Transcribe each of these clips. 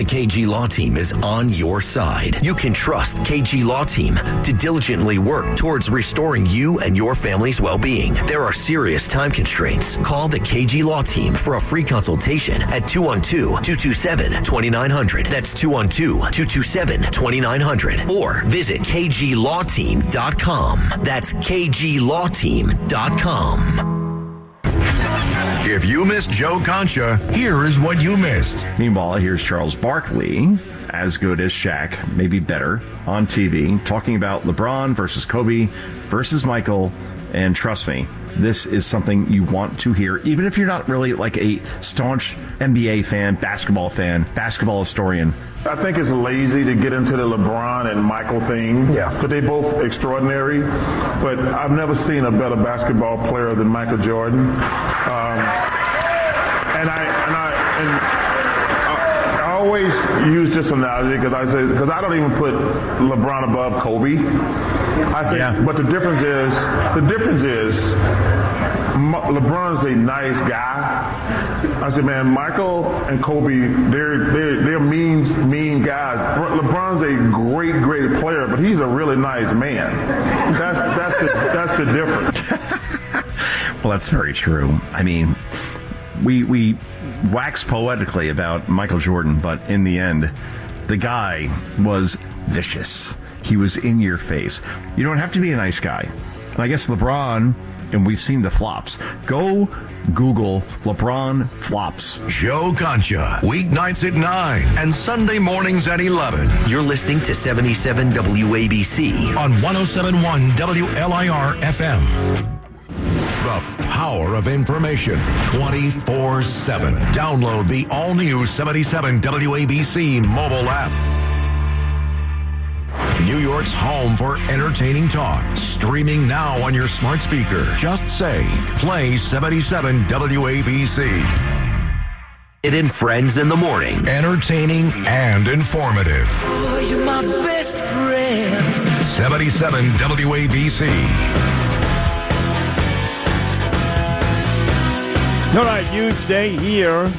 The KG Law Team is on your side. You can trust KG Law Team to diligently work towards restoring you and your family's well-being. There are serious time constraints. Call the KG Law Team for a free consultation at 212-227-2900. That's 212-227-2900. Or visit kglawteam.com. That's kglawteam.com. If you missed Joe Concha, here is what you missed. Meanwhile, here's Charles Barkley, as good as Shaq, maybe better, on TV, talking about LeBron versus Kobe versus Michael. And trust me, this is something you want to hear, even if you're not really like a staunch NBA fan, basketball historian. I think it's lazy to get into the LeBron and Michael thing. Yeah. But they both extraordinary. But I've never seen a better basketball player than Michael Jordan. I always use this analogy because I don't even put LeBron above Kobe. I say, but the difference is LeBron's a nice guy. I said, man, Michael and Kobe, they're mean guys. LeBron's a great player, but he's a really nice man. That's the difference. Well, that's very true. I mean, we wax poetically about Michael Jordan, but in the end, the guy was vicious. He was in your face. You don't have to be a nice guy. And I guess LeBron, and we've seen the flops. Go Google LeBron flops. Joe Concha, weeknights at 9 and Sunday mornings at 11. You're listening to 77 WABC on 107.1 WLIR FM. The power of information 24/7. Download the all-new 77 WABC mobile app. New York's home for entertaining talk. Streaming now on your smart speaker. Just say, play 77 WABC. It in Friends in the Morning. Entertaining and informative. Oh, you're my best friend. 77 WABC. All right, huge day here.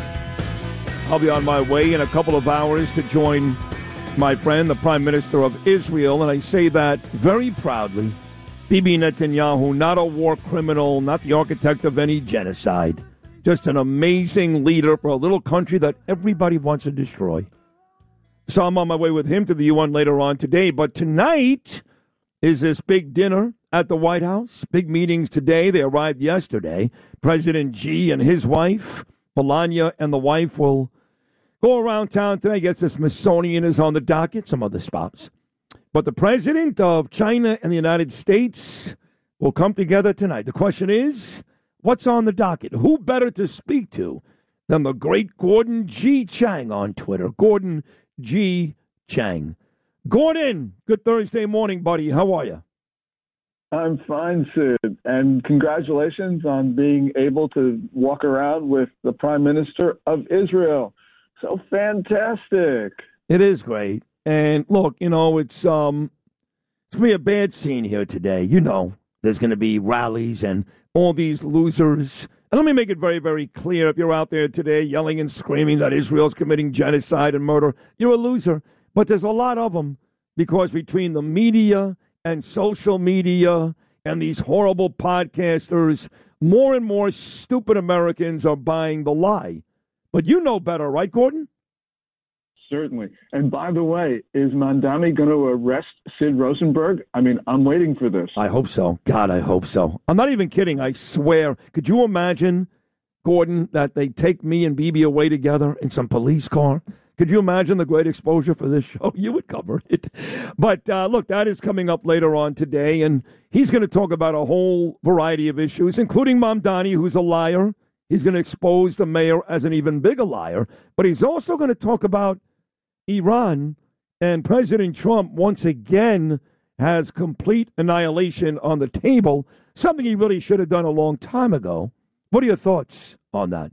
I'll be on my way in a couple of hours to join my friend, the Prime Minister of Israel, and I say that very proudly. Bibi Netanyahu, not a war criminal, not the architect of any genocide. Just an amazing leader for a little country that everybody wants to destroy. So I'm on my way with him to the UN later on today. But tonight is this big dinner at the White House. Big meetings today. They arrived yesterday. President Xi and his wife, Melania, and the wife will go around town today. I guess the Smithsonian is on the docket, some other spots. But the president of China and the United States will come together tonight. The question is, what's on the docket? Who better to speak to than the great Gordon G. Chang on Twitter? Gordon G. Chang. Gordon, good Thursday morning, buddy. How are you? I'm fine, Sid, and congratulations on being able to walk around with the Prime Minister of Israel. So fantastic. It is great. And look, it's going to be a bad scene here today. There's going to be rallies and all these losers. And let me make it very, very clear. If you're out there today yelling and screaming that Israel's committing genocide and murder, you're a loser. But there's a lot of them because between the media and social media and these horrible podcasters, more and more stupid Americans are buying the lie. But you know better, right, Gordon? Certainly. And by the way, is Mandami going to arrest Sid Rosenberg? I mean, I'm waiting for this. I hope so. God, I hope so. I'm not even kidding. I swear. Could you imagine, Gordon, that they take me and Bibi away together in some police car? Could you imagine the great exposure for this show? You would cover it. But look, that is coming up later on today, and he's going to talk about a whole variety of issues, including Mamdani, who's a liar. He's going to expose the mayor as an even bigger liar. But he's also going to talk about Iran, and President Trump once again has complete annihilation on the table, something he really should have done a long time ago. What are your thoughts on that?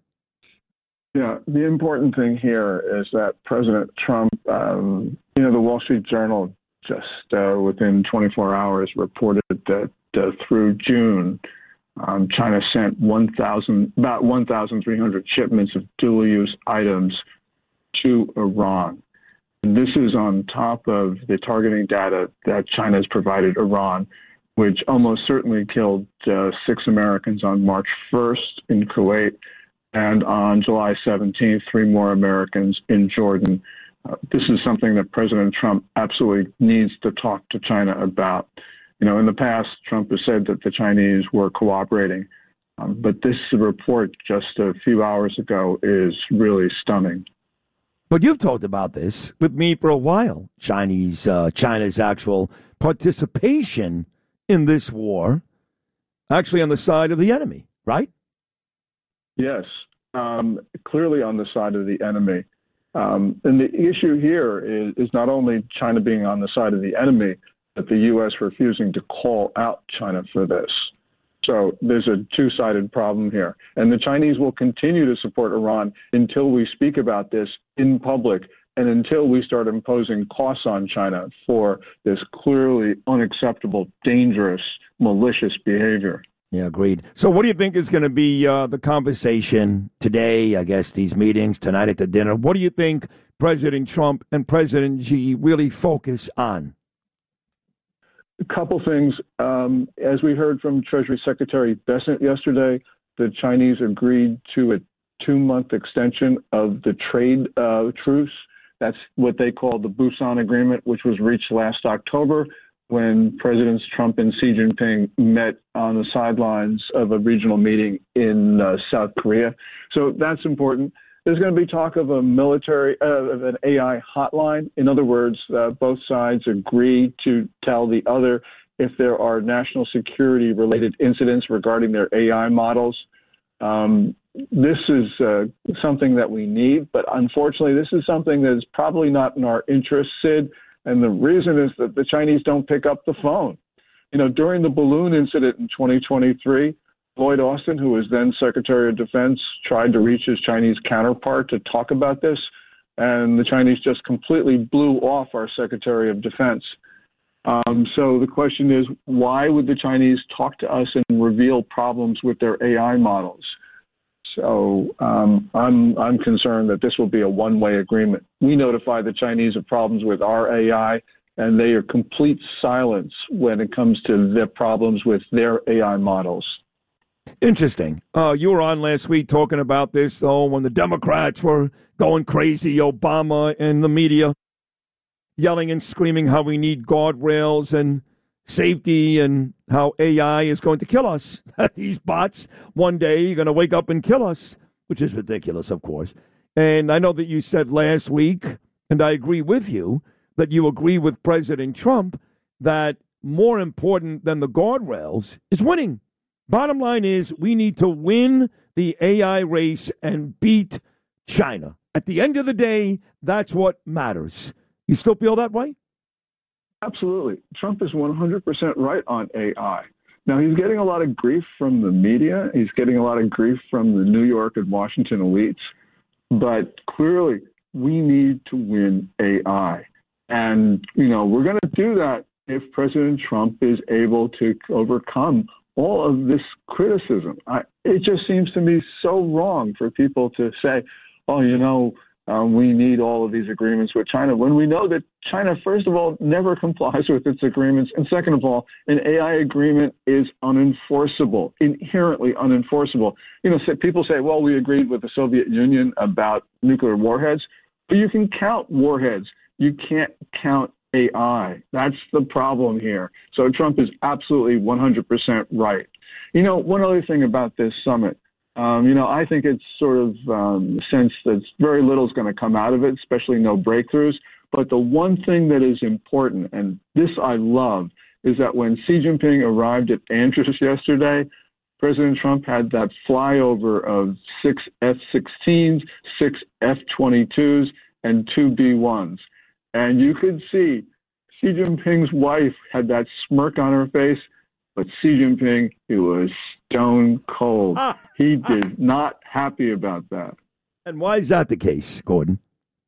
Yeah, the important thing here is that President Trump, the Wall Street Journal just within 24 hours reported that through June, China sent about 1,300 shipments of dual-use items to Iran. And this is on top of the targeting data that China has provided Iran, which almost certainly killed 6 Americans on March 1st in Kuwait, and on July 17th, 3 more Americans in Jordan. This is something that President Trump absolutely needs to talk to China about. You know, in the past, Trump has said that the Chinese were cooperating, but this report just a few hours ago is really stunning. But you've talked about this with me for a while. China's actual participation in this war, actually on the side of the enemy, right? Yes, clearly on the side of the enemy. And the issue here is not only China being on the side of the enemy, but the U.S. refusing to call out China for this. So there's a two-sided problem here. And the Chinese will continue to support Iran until we speak about this in public and until we start imposing costs on China for this clearly unacceptable, dangerous, malicious behavior. Yeah, agreed. So what do you think is going to be the conversation today, I guess, these meetings, tonight at the dinner? What do you think President Trump and President Xi really focus on? A couple things. As we heard from Treasury Secretary Bessent yesterday, the Chinese agreed to a 2-month extension of the trade truce. That's what they call the Busan Agreement, which was reached last October when Presidents Trump and Xi Jinping met on the sidelines of a regional meeting in South Korea. So that's important. There's going to be talk of of an AI hotline. In other words, both sides agree to tell the other if there are national security related incidents regarding their AI models. This is something that we need, but unfortunately, this is something that is probably not in our interest, Sid. And the reason is that the Chinese don't pick up the phone. You know, during the balloon incident in 2023, Lloyd Austin, who was then Secretary of Defense, tried to reach his Chinese counterpart to talk about this, and the Chinese just completely blew off our Secretary of Defense. So the question is, why would the Chinese talk to us and reveal problems with their AI models? So I'm concerned that this will be a one-way agreement. We notify the Chinese of problems with our AI, and they are complete silence when it comes to their problems with their AI models. Interesting. You were on last week talking about this, though, when the Democrats were going crazy, Obama and the media yelling and screaming how we need guardrails and safety and how AI is going to kill us. These bots, one day, are going to wake up and kill us, which is ridiculous, of course. And I know that you said last week, and I agree with you, that you agree with President Trump that more important than the guardrails is winning. Bottom line is we need to win the AI race and beat China. At the end of the day, that's what matters. You still feel that way? Absolutely. Trump is 100% right on AI. Now, he's getting a lot of grief from the media. He's getting a lot of grief from the New York and Washington elites. But clearly, we need to win AI. And, you know, we're going to do that if President Trump is able to overcome all of this criticism. It just seems to me so wrong for people to say, oh, you know, we need all of these agreements with China, when we know that China, first of all, never complies with its agreements. And second of all, an AI agreement is unenforceable, inherently unenforceable. You know, people say, well, we agreed with the Soviet Union about nuclear warheads, but you can count warheads. You can't count AI. That's the problem here. So Trump is absolutely 100% right. You know, one other thing about this summit, you know, I think it's sort of sense that very little is going to come out of it, especially no breakthroughs. But the one thing that is important, and this I love, is that when Xi Jinping arrived at Andrews yesterday, President Trump had that flyover of 6 F-16s, 6 F-22s, and 2 B-1s. And you could see Xi Jinping's wife had that smirk on her face, but Xi Jinping, he was stone cold. He did not happy about that. And why is that the case, Gordon?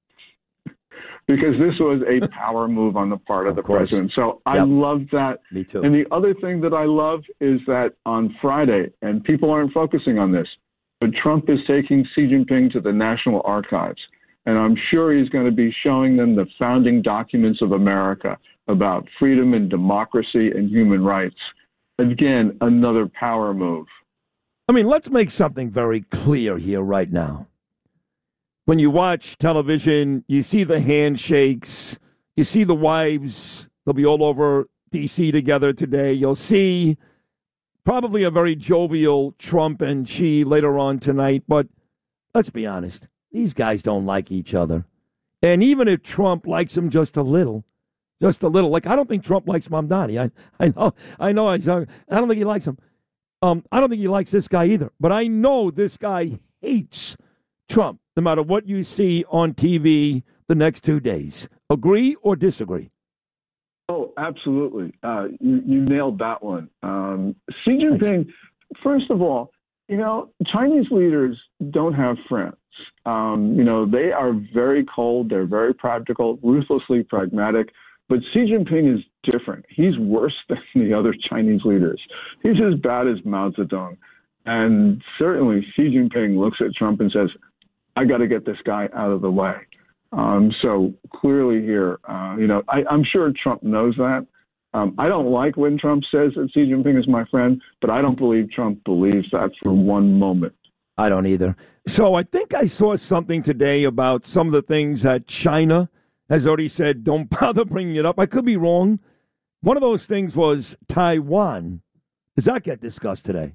Because this was a power move on the part of the president. So I love that. Me too. And the other thing that I love is that on Friday, and people aren't focusing on this, but Trump is taking Xi Jinping to the National Archives. And I'm sure he's going to be showing them the founding documents of America about freedom and democracy and human rights. Again, another power move. I mean, let's make something very clear here right now. When you watch television, you see the handshakes, you see the wives, they'll be all over D.C. together today. You'll see probably a very jovial Trump and Xi later on tonight, but let's be honest, these guys don't like each other. And even if Trump likes him just a little, like I don't think Trump likes Mamdani. I don't think he likes him. I don't think he likes this guy either. But I know this guy hates Trump, no matter what you see on TV the next 2 days. Agree or disagree? Oh, absolutely. You nailed that one. Xi Jinping, first of all, Chinese leaders don't have friends. They are very cold. They're very practical, ruthlessly pragmatic. But Xi Jinping is different. He's worse than the other Chinese leaders. He's as bad as Mao Zedong. And certainly Xi Jinping looks at Trump and says, I got to get this guy out of the way. So clearly here, I'm sure Trump knows that. I don't like when Trump says that Xi Jinping is my friend, but I don't believe Trump believes that for one moment. I don't either. So I think I saw something today about some of the things that China has already said, don't bother bringing it up. I could be wrong. One of those things was Taiwan. Does that get discussed today?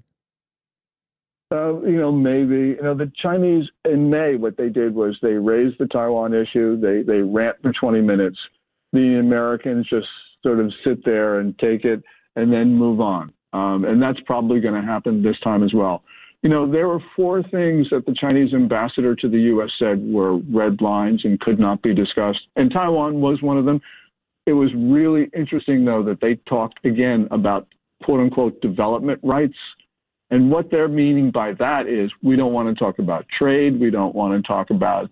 Maybe. The Chinese, in May, what they did was they raised the Taiwan issue. They rant for 20 minutes. The Americans just sort of sit there and take it and then move on. And that's probably going to happen this time as well. There were 4 things that the Chinese ambassador to the U.S. said were red lines and could not be discussed. And Taiwan was one of them. It was really interesting, though, that they talked again about, quote unquote, development rights. And what they're meaning by that is we don't want to talk about trade. We don't want to talk about,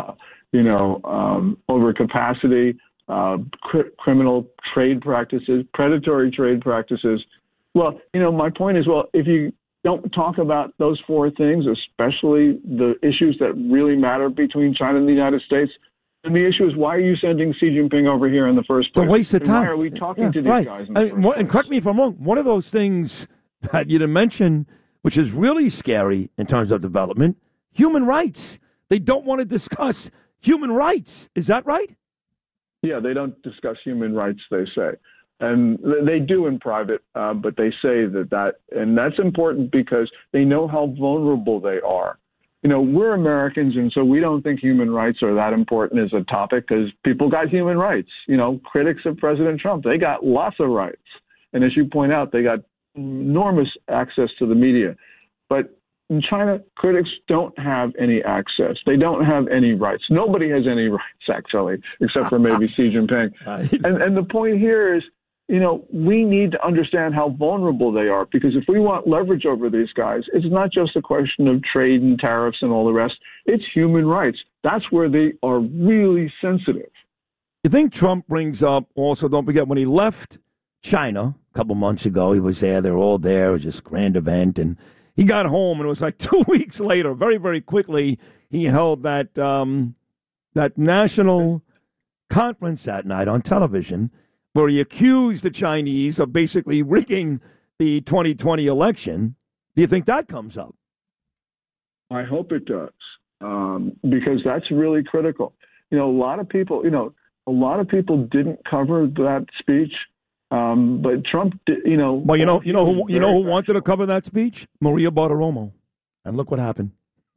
overcapacity, criminal trade practices, predatory trade practices. Well, my point is, if you don't talk about those 4 things, especially the issues that really matter between China and the United States, and the issue is, why are you sending Xi Jinping over here in the first place? It's a waste of time. Why are we talking to these guys? And correct me if I'm wrong, one of those things that you didn't mention, which is really scary in terms of development, human rights. They don't want to discuss human rights. Is that right? Yeah, they don't discuss human rights, they say. And they do in private, but they say and that's important because they know how vulnerable they are. We're Americans, and so we don't think human rights are that important as a topic because people got human rights. Critics of President Trump, they got lots of rights. And as you point out, they got enormous access to the media. But in China, critics don't have any access. They don't have any rights. Nobody has any rights, actually, except for maybe Xi Jinping. And the point here is, we need to understand how vulnerable they are, because if we want leverage over these guys, it's not just a question of trade and tariffs and all the rest. It's human rights. That's where they are really sensitive. You think Trump brings up also, don't forget, when he left China a couple months ago, he was there. They were all there. It was just a grand event. And he got home, and it was like 2 weeks later, very, very quickly, he held that national conference that night on television, where he accused the Chinese of basically rigging the 2020 election. Do you think that comes up? I hope it does, because that's really critical. A lot of people didn't cover that speech, but Trump did. Well, who wanted to cover that speech? Maria Bartiromo, and look what happened.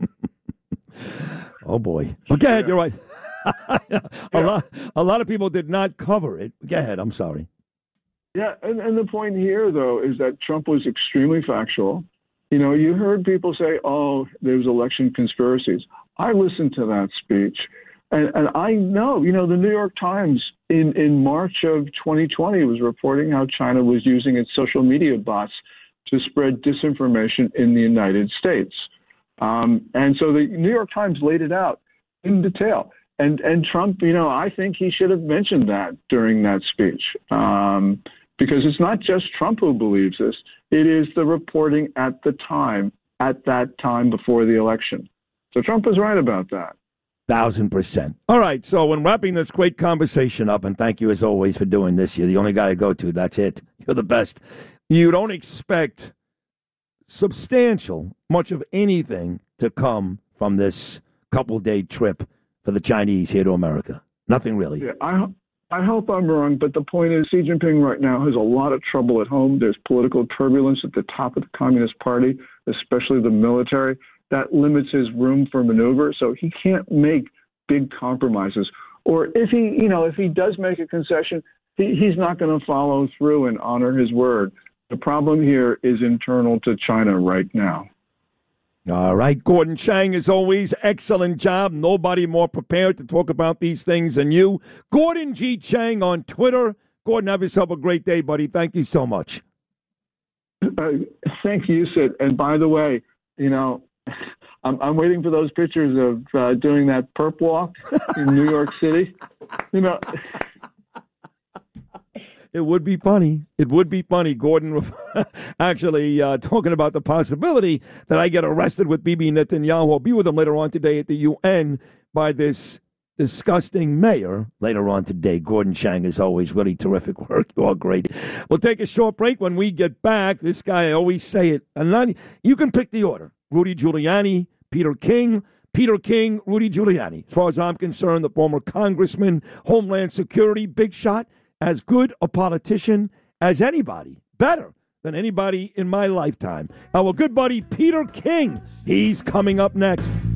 Oh boy! But go ahead. You're right. A lot of people did not cover it. Go ahead. I'm sorry. Yeah, and the point here, though, is that Trump was extremely factual. You heard people say, oh, there's election conspiracies. I listened to that speech, and I know, the New York Times in March of 2020 was reporting how China was using its social media bots to spread disinformation in the United States. And so the New York Times laid it out in detail. And Trump, I think he should have mentioned that during that speech, because it's not just Trump who believes this. It is the reporting at that time before the election. So Trump was right about that. 1,000%. All right, so in wrapping this great conversation up, and thank you as always for doing this, you're the only guy I go to. That's it. You're the best. You don't expect substantial, much of anything to come from this couple-day trip for the Chinese here to America. Nothing really. Yeah, I hope I'm wrong, but the point is Xi Jinping right now has a lot of trouble at home. There's political turbulence at the top of the Communist Party, especially the military. That limits his room for maneuver, so he can't make big compromises. Or if he does make a concession, he's not going to follow through and honor his word. The problem here is internal to China right now. All right, Gordon Chang, as always, excellent job. Nobody more prepared to talk about these things than you. Gordon G. Chang on Twitter. Gordon, have yourself a great day, buddy. Thank you so much. Thank you, Sid. And by the way, I'm waiting for those pictures of doing that perp walk in New York City. It would be funny. It would be funny. Gordon actually talking about the possibility that I get arrested with Bibi Netanyahu. I'll be with him later on today at the UN by this disgusting mayor later on today. Gordon Chang, is always, really terrific work. You are great. We'll take a short break. When we get back, this guy, I always say it, and you can pick the order. Rudy Giuliani, Peter King, Rudy Giuliani. As far as I'm concerned, the former congressman, Homeland Security, big shot, as good a politician as anybody, better than anybody in my lifetime. Our good buddy Peter King, he's coming up next.